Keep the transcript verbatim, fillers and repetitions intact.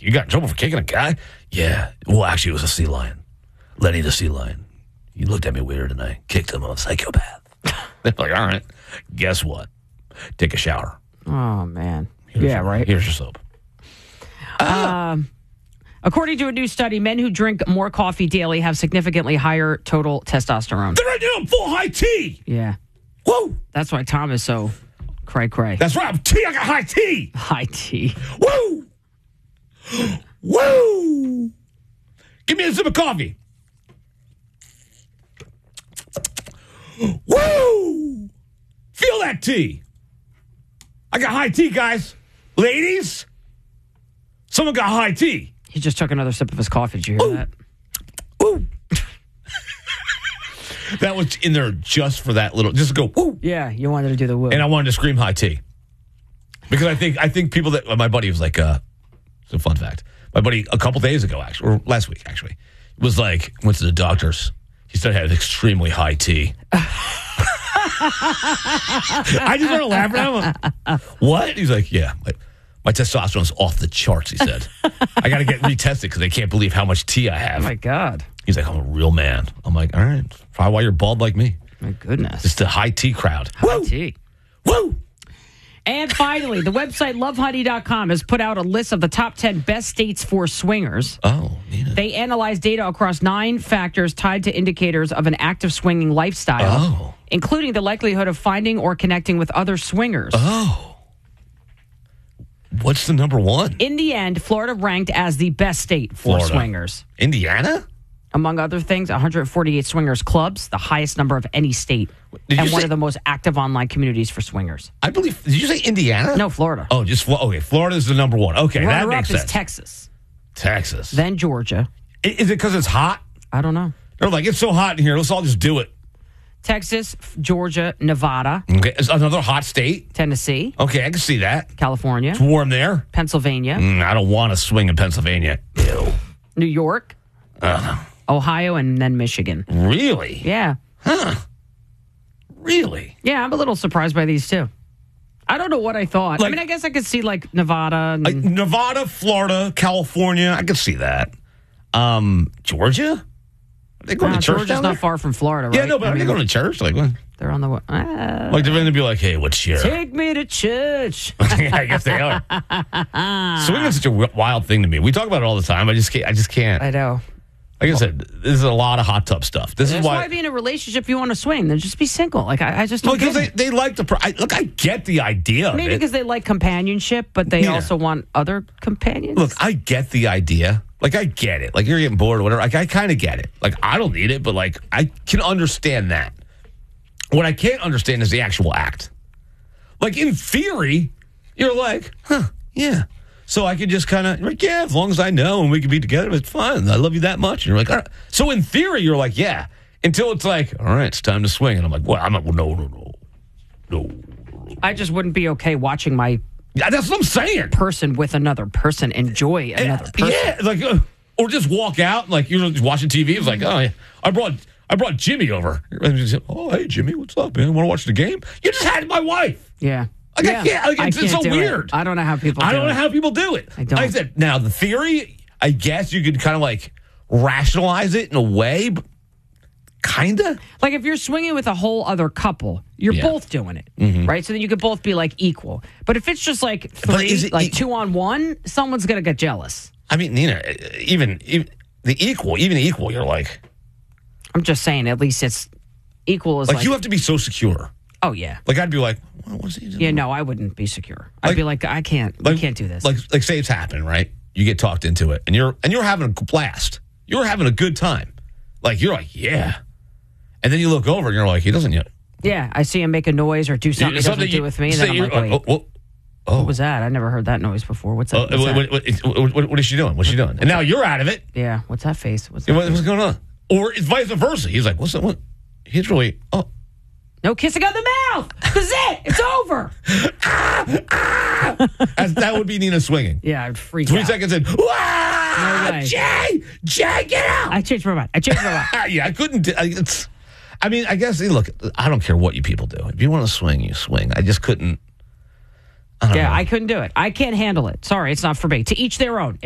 you got in trouble for kicking a guy? Yeah. Well, actually, it was a sea lion. Lenny the sea lion. He looked at me weird, and I kicked him. I'm a psychopath. They're like, all right, guess what? Take a shower. Oh, man. Here's yeah, your, right. Here's your soap. Um, according to a new study, men who drink more coffee daily have significantly higher total testosterone. Then I do. I'm full high tea. Yeah. Whoa. That's why Tom is so cray cray. That's right. I'm tea. I got high tea. High tea. Woo. Woo. Give me a sip of coffee. Woo. Feel that tea. I got high tea, guys. Ladies, someone got high tea. He just took another sip of his coffee. Did you hear Ooh. that? Woo. That was in there just for that little, just to go, woo. Yeah, you wanted to do the woo. And I wanted to scream high tea. Because I think I think people that, my buddy was like, uh, it's a fun fact. My buddy, a couple days ago, actually, or last week, actually, was like, went to the doctor's. He said he had extremely high tea. I just started laughing at him. What? He's like, yeah, my, my testosterone's off the charts, he said. I got to get retested because they can't believe how much tea I have. Oh, my God. He's like, I'm a real man. I'm like, all right, probably why you're bald like me. My goodness. It's the high tea crowd. High Woo! tea. Woo! And finally, the website love honey dot com has put out a list of the top ten best states for swingers. Oh, Nina. They analyzed data across nine factors tied to indicators of an active swinging lifestyle, Oh. including the likelihood of finding or connecting with other swingers. Oh. What's the number one? In the end, Florida ranked as the best state for Florida. swingers. Indiana? Among other things, one hundred forty-eight swingers clubs, the highest number of any state, Did you and one say- of the most active online communities for swingers. I believe. Did you say Indiana? No, Florida. Oh, just Flo- okay. Florida's the number one. Okay, that Runner-up makes is sense. Texas, Texas. then Georgia. I- Is it because it's hot? I don't know. They're like, it's so hot in here. Let's all just do it. Texas, F- Georgia, Nevada, Okay, it's another hot state. Tennessee, Okay, I can see that. California, It's warm there. Pennsylvania, Mm, I don't want to swing in Pennsylvania. Ew. New York, Uh, Ohio, and then Michigan. really? Yeah. Huh? Really? Yeah, I'm a little surprised by these too. I don't know what I thought. I Like- mean, I guess I could see like Nevada. And, Like Nevada, Florida, California. I could see that. Um, Georgia? Are they going uh, to church Georgia's down not there? far from Florida, right? Yeah, no, but I are they mean, going to church? Like, what? they're on the way. Uh, Like they're going to be like, hey, what's your? take me to church. I guess they are. Swinging's such a w- wild thing to me. We talk about it all the time. I just can't. I just can't. I know. Like I said, this is a lot of hot tub stuff. This That's is why, why. be in a relationship if you want to swing. Then just be single. Like I, I just don't Because get they, it. they like the. Pro- I, look, I get the idea of Maybe it. because they like companionship, but they Yeah. also want other companions. Look, I get the idea. Like, I get it. Like, you're getting bored or whatever. Like, I kind of get it. Like, I don't need it, but, like, I can understand that. What I can't understand is the actual act. Like, in theory, you're like, huh, yeah. So I could just kind of, like, yeah, as long as I know and we can be together, it's fine. I love you that much. And you're like, all right. So in theory, you're like, yeah. Until it's like, all right, it's time to swing. And I'm like, well, I'm not, well, no, no, no. No. I just wouldn't be okay watching my Yeah, that's what I'm saying. person with another person enjoy another person. Yeah, like, uh, or just walk out, like you're just watching T V. It's like, oh, yeah, I brought, I brought Jimmy over. And you say, oh, hey, Jimmy, what's up, man? Want to watch the game? You just had my wife. Yeah. Like, yeah. I can't. Like, I it's, it's can't so do it. weird. I don't know how people. I do don't it. know how people do it. I don't. Like I said, now the theory, I guess you could kind of like rationalize it in a way, but kind of. Like if you're swinging with a whole other couple, you're Yeah. both doing it, right? So then you could both be like equal. But if it's just like But three, is it like e- two on one, someone's gonna get jealous. I mean, Nina, even, even the equal, even equal, you're like, I'm just saying, at least it's equal as like, like. you have to be so secure. oh yeah, Like I'd be like, what was he doing? yeah. No, I wouldn't be secure. I'd Like- be like, I can't. Like, we can't do this. Like, like say it's happening, right? You get talked into it, and you're and you're having a blast. You're having a good time. Like you're like, yeah. And then you look over, and you're like, he doesn't yet. yeah, I see him make a noise or do something he doesn't do with me, and then I'm like, wait, oh, oh, oh. what was that? I never heard that noise before. What's that? Uh, What's what, that? what, what, what, what is she doing? What's she doing? And now you're out of it. Yeah, what's that face? What's that? What, what's going on? Or it's vice versa. He's like, what's that? What? He's really, oh. No kissing on the mouth. That's it. It's over. As, that would be Nina swinging. Yeah, I'd freak Three out. seconds in. Wow! No way. Jay! Jay, get out! I changed my mind. I changed my mind. yeah, I couldn't. do- I, it's, I mean, I guess, look, I don't care what you people do. If you want to swing, you swing. I just couldn't. I don't Yeah, know. I couldn't do it. I can't handle it. Sorry, it's not for me. To each their own.